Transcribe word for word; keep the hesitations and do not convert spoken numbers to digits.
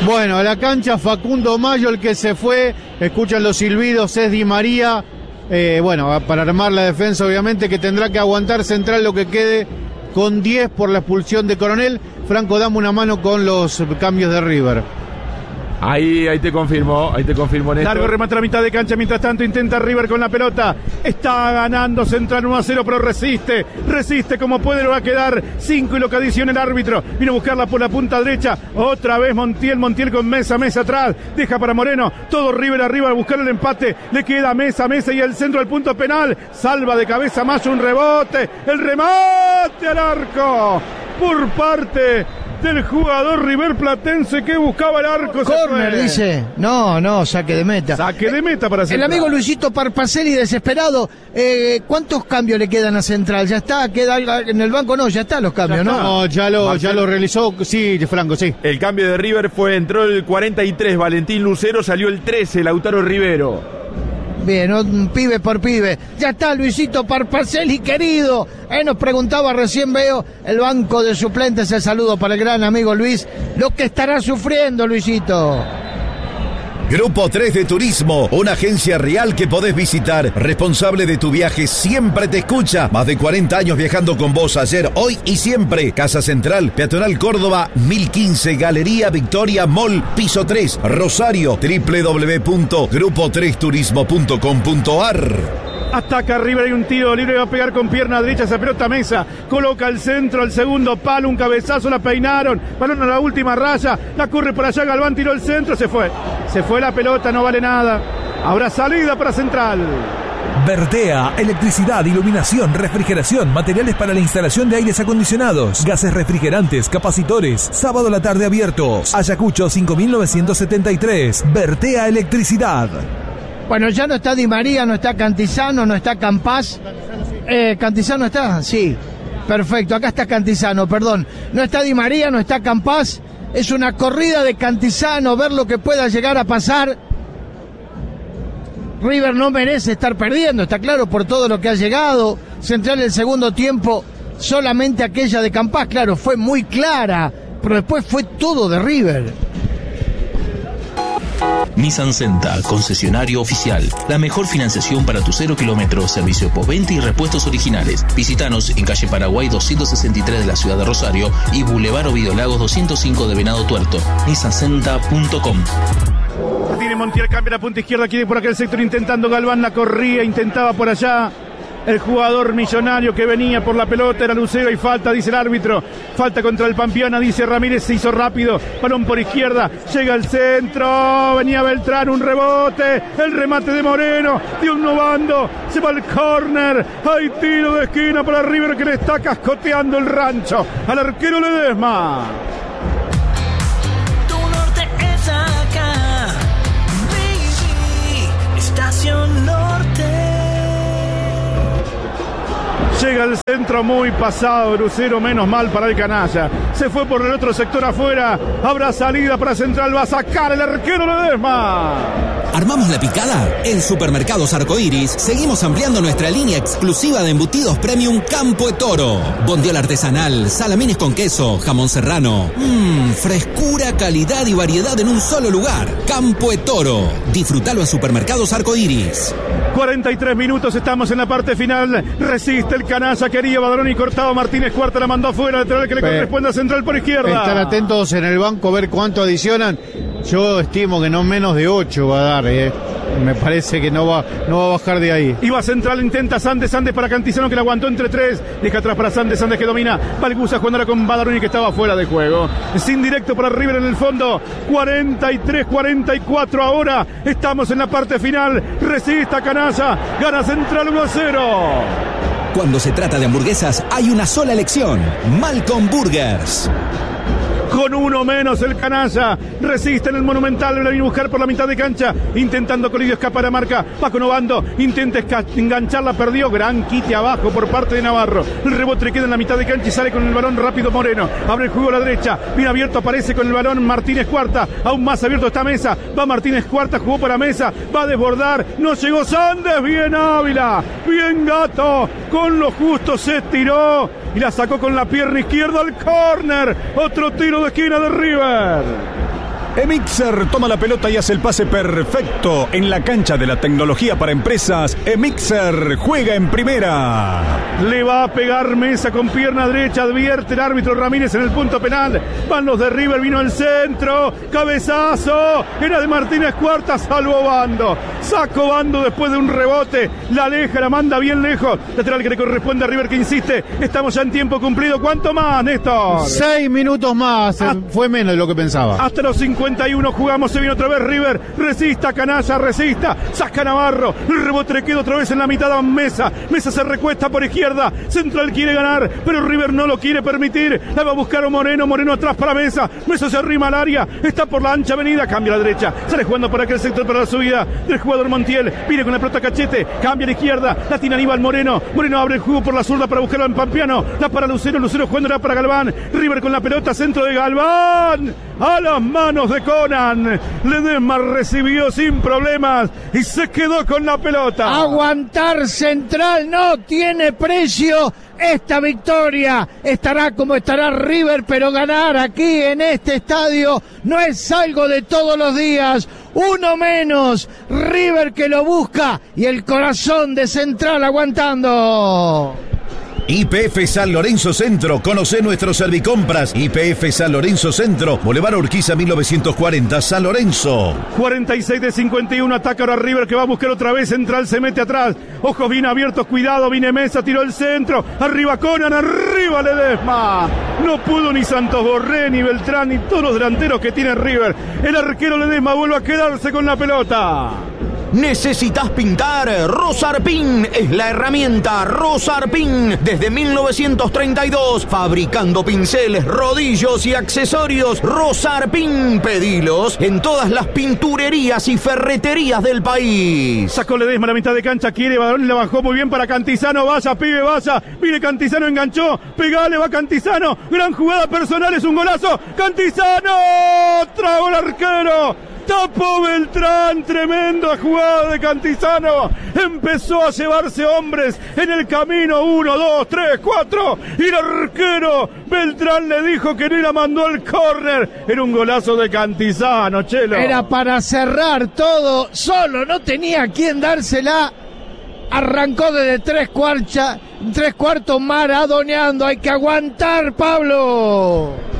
Bueno, a la cancha Facundo Mayo, el que se fue, escuchan los silbidos, es Di María, eh, bueno, para armar la defensa obviamente, que tendrá que aguantar Central lo que quede con diez por la expulsión de Coronel. Franco, dame una mano con los cambios de River. Ahí, ahí te confirmo, ahí te confirmo, Néstor. Largo remate a la mitad de cancha, mientras tanto intenta River con la pelota. Está ganando Central uno a cero, pero resiste, resiste como puede, lo va a quedar cinco y lo que adiciona el árbitro. Vino a buscarla por la punta derecha, otra vez Montiel, Montiel con Mesa, Mesa atrás, deja para Moreno, todo River arriba a buscar el empate, le queda Mesa, Mesa y el centro del punto penal, salva de cabeza más un rebote, el remate al arco, por parte del jugador River Platense que buscaba el arco. Corner, dice. No, no, saque de meta. Saque de meta para Central. El amigo Luisito Parpacelli desesperado. Eh, ¿Cuántos cambios le quedan a Central? ¿Ya está? ¿Queda en el banco? No, ya están los cambios, ¿no? No, ya lo, ya lo realizó. Sí, Franco, sí. El cambio de River fue, entró el cuarenta y tres Valentín Lucero, salió el trece Lautaro Rivero. Bien, un pibe por pibe. Ya está Luisito Parpacelli, querido. Eh, nos preguntaba, recién veo el banco de suplentes. El saludo para el gran amigo Luis. Lo que estará sufriendo, Luisito. Grupo tres de Turismo, una agencia real que podés visitar. Responsable de tu viaje, siempre te escucha. Más de cuarenta años viajando con vos, ayer, hoy y siempre. Casa Central, Peatonal Córdoba, mil quince, Galería Victoria Mall, piso tres, Rosario, doble u doble u doble u punto grupo tres turismo punto com punto a r. Ataca River, hay un tiro libre, va a pegar con pierna derecha esa pelota Mesa, coloca el centro al segundo palo, un cabezazo, la peinaron, balón a la última raya, la corre por allá, Galván tiró el centro, se fue, se fue la pelota, no vale nada, habrá salida para Central. Vertea, electricidad, iluminación, refrigeración, materiales para la instalación de aires acondicionados, gases refrigerantes, capacitores, sábado a la tarde abiertos, Ayacucho cinco mil novecientos setenta y tres, Vertea Electricidad. Bueno, ya no está Di María, no está Cantizano, no está Campás. Eh, ¿Cantizano está? Sí, perfecto, acá está Cantizano, perdón. No está Di María, no está Campás. Es una corrida de Cantizano, ver lo que pueda llegar a pasar. River no merece estar perdiendo, está claro, por todo lo que ha llegado. Central el segundo tiempo, solamente aquella de Campás, claro, fue muy clara, pero después fue todo de River. Nissan Senta, concesionario oficial. La mejor financiación para tu cero kilómetros, servicio postventa y repuestos originales. Visítanos en calle Paraguay doscientos sesenta y tres de la ciudad de Rosario y Boulevard Ovidio Lagos doscientos cinco de Venado Tuerto. nissan senta punto com. Tiene Montiel, cambia la punta izquierda, quiere por aquel sector intentando Galván, la corría, intentaba por allá. El jugador millonario que venía por la pelota era Lucero y falta, dice el árbitro. Falta contra el Pampiana, dice Ramírez, se hizo rápido. Balón por izquierda, llega al centro. Venía Beltrán, un rebote. El remate de Moreno, de un novando. Se va al córner. Hay tiro de esquina para River que le está cascoteando el rancho al arquero Ledesma. Tu norte es acá. Baby, Estación Norte. Llega al centro muy pasado, Lucero, menos mal para el canalla. Se fue por el otro sector afuera. Habrá salida para Central, va a sacar el arquero Ledesma. ¿Armamos la picada? En Supermercados Arcoiris seguimos ampliando nuestra línea exclusiva de embutidos premium Campo de Toro. Bondiola artesanal, salamines con queso, jamón serrano. Mmm, frescura, calidad y variedad en un solo lugar. Campo de Toro. Disfrútalo en Supermercados Arcoiris. cuarenta y tres minutos, estamos en la parte final. Resiste el canalla, quería Badrón y cortado. Martínez Cuarta la mandó afuera, lateral que le corresponde a Central por izquierda. Están atentos en el banco a ver cuánto adicionan. Yo estimo que no menos de ocho va a dar, eh. Me parece que no va, no va a bajar de ahí. Iba Central, intenta Sandes, Sandes para Cantizano que la aguantó entre tres. Deja atrás para Sandes, Sandes que domina. Balguza jugando ahora con Badaroni que estaba fuera de juego. Sin directo para River en el fondo. cuarenta y tres cuarenta y cuatro ahora. Estamos en la parte final. Resista canalla. Gana Central uno a cero. Cuando se trata de hamburguesas, hay una sola elección. Malcolm Burgers. Con uno menos el canalla. Resiste en el Monumental. Le viene a buscar por la mitad de cancha. Intentando Colidio escapar a marca. Va con Obando. Intenta engancharla. Perdió. Gran quite abajo por parte de Navarro. El rebote le queda en la mitad de cancha y sale con el balón rápido Moreno. Abre el juego a la derecha. Bien abierto. Aparece con el balón Martínez Cuarta. Aún más abierto está Mesa. Va Martínez Cuarta. Jugó para Mesa. Va a desbordar. No llegó Sandes. Bien Ávila. Bien Gato. Con lo justo se tiró. Y la sacó con la pierna izquierda al córner. Otro tiro de esquina de River. Emixer toma la pelota y hace el pase perfecto en la cancha de la tecnología para empresas. Emixer juega en primera. Le va a pegar Mesa con pierna derecha, advierte el árbitro Ramírez en el punto penal. Van los de River, vino el centro, cabezazo, era de Martínez Cuarta, salvó Bando. Sacó Bando después de un rebote, la aleja, la manda bien lejos. Lateral que le corresponde a River, que insiste. Estamos ya en tiempo cumplido. ¿Cuánto más, Néstor? Seis minutos más, ah, fue menos de lo que pensaba. Hasta los cincuenta y uno jugamos, se viene otra vez River, resista Canalla, resista, saca Navarro, el rebote le queda otra vez en la mitad a Mesa. Mesa se recuesta por izquierda, Central quiere ganar, pero River no lo quiere permitir. La va a buscar a Moreno, Moreno atrás para Mesa. Mesa se arrima al área, está por la ancha avenida, cambia a la derecha, sale jugando por aquel sector para la subida del jugador Montiel. Viene con la pelota Cachete, cambia a la izquierda, la tiene Aníbal Moreno. Moreno abre el juego por la zurda para buscarlo en Pampiano. La para Lucero, Lucero jugando la para Galván. River con la pelota, centro de Galván. A las manos de Conan. Ledesma recibió sin problemas y se quedó con la pelota. Aguantar Central no tiene precio. Esta victoria estará como estará River, pero ganar aquí en este estadio no es algo de todos los días. Uno menos, River que lo busca y el corazón de Central aguantando. Y P F San Lorenzo Centro, conoce nuestros servicompras. Y P F San Lorenzo Centro, Boulevard Urquiza mil novecientos cuarenta, San Lorenzo. cuarenta y seis de cincuenta y uno, ataca ahora River que va a buscar otra vez, Central se mete atrás, ojos bien abiertos, cuidado, viene Mesa, tiró el centro, arriba Conan, arriba Ledesma. No pudo ni Santos Borré, ni Beltrán, ni todos los delanteros que tiene River. El arquero Ledesma vuelve a quedarse con la pelota. ¿Necesitas pintar? Rosarpin es la herramienta. Rosarpin, desde mil novecientos treinta y dos, fabricando pinceles, rodillos y accesorios. Rosarpin, pedilos en todas las pinturerías y ferreterías del país. Sacó Ledesma a la mitad de cancha, quiere, Badaloni la bajó muy bien para Cantizano. Vaya, pibe, vaya. Viene Cantizano, enganchó, pegale, va Cantizano. Gran jugada personal, es un golazo. Cantizano, tragó el arquero. Tapó Beltrán, tremenda jugada de Cantizano. Empezó a llevarse hombres en el camino. Uno, dos, tres, cuatro. Y el arquero Beltrán le dijo que no la mandó al córner. Era un golazo de Cantizano, Chelo. Era para cerrar todo. Solo no tenía a quién dársela. Arrancó desde tres, cuarcha, tres cuartos maradoneando. Hay que aguantar, Pablo.